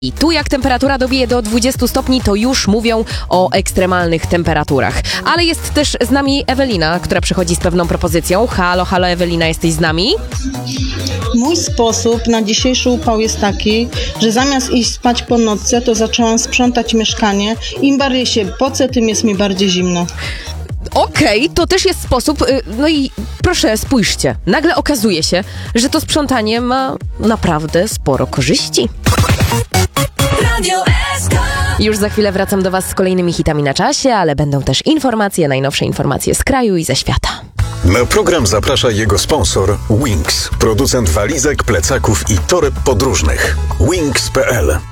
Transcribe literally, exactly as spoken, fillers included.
I tu jak temperatura dobije do dwudziestu stopni, to już mówią o ekstremalnych temperaturach. Ale jest też z nami Ewelina, która przychodzi z pewną propozycją. Halo, halo Ewelina, jesteś z nami? Mój sposób na dzisiejszy upał jest taki, że zamiast iść spać po nocce, to zaczęłam sprzątać mieszkanie. Im bardziej się pocę, tym jest mi bardziej zimno. Okej, okay, to też jest sposób. No i proszę, spójrzcie. Nagle okazuje się, że to sprzątanie ma naprawdę sporo korzyści. Już za chwilę wracam do Was z kolejnymi hitami na czasie, ale będą też informacje, najnowsze informacje z kraju i ze świata. Na program zaprasza jego sponsor Wings, producent walizek, plecaków i toreb podróżnych. Wings kropka p l